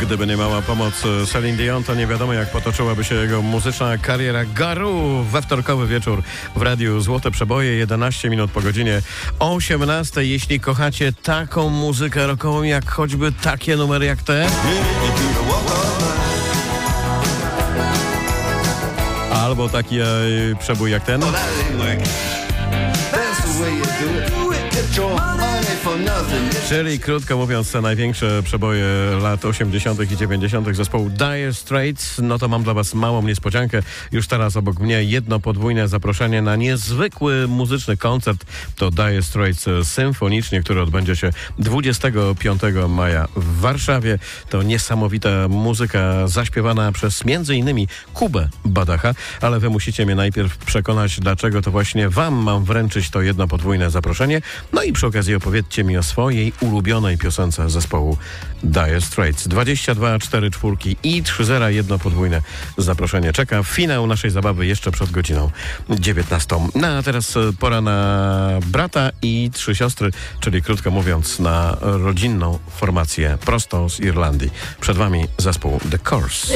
Gdyby nie mała pomoc Celine Dion, to nie wiadomo, jak potoczyłaby się jego muzyczna kariera. Garu we wtorkowy wieczór w Radiu Złote Przeboje, 11 minut po godzinie 18. Jeśli kochacie taką muzykę rockową, jak choćby takie numery jak te, albo taki przebój jak ten, czyli krótko mówiąc te największe przeboje lat 80. i 90. zespołu Dire Straits, no to mam dla was małą niespodziankę. Już teraz obok mnie jedno podwójne zaproszenie na niezwykły muzyczny koncert. To Dire Straits symfonicznie, który odbędzie się 25 maja w Warszawie. To niesamowita muzyka zaśpiewana przez m.in. Kubę Badacha, ale wy musicie mnie najpierw przekonać, dlaczego to właśnie wam mam wręczyć to jedno podwójne zaproszenie. No i przy okazji opowiedzcie mi o swojej ulubionej piosence zespołu Dire Straits. 22 4 4 i 30 jedno podwójne zaproszenie czeka. Finał naszej zabawy jeszcze przed godziną 19. No a teraz pora na brata i 3 siostry, czyli krótko mówiąc na rodzinną formację prosto z Irlandii. Przed wami zespół The Course.